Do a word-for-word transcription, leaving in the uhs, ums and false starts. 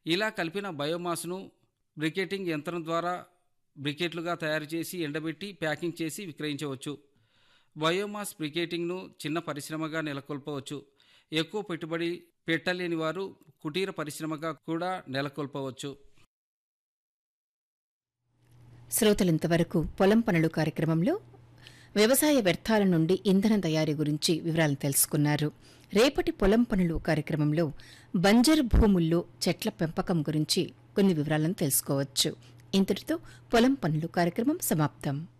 ఇలా కలిపిన బయోమాస్ను బ్రికెటింగ్ యంత్రం ద్వారా బ్రికెట్లుగా తయారు చేసి ఎండబెట్టి ప్యాకింగ్ చేసి విక్రయించవచ్చు. బయోమాస్ బ్రికెటింగ్ను చిన్న పరిశ్రమగా నెలకొల్పవచ్చు. ఎక్కువ పెట్టుబడి పెట్టలేని వారు కుటీర పరిశ్రమగా కూడా నెలకొల్పవచ్చు. శ్రోతలింతవరకు పొలం పనులు కార్యక్రమంలో వ్యవసాయ వ్యర్థాల నుండి ఇంధన తయారీ గురించి వివరాలను తెలుసుకున్నారు. రేపటి పొలం పనులు కార్యక్రమంలో బంజరు భూముల్లో చెట్ల పెంపకం గురించి కొన్ని వివరాలను తెలుసుకోవచ్చు. ఇంతటితో పొలం పనులు కార్యక్రమం సమాప్తం.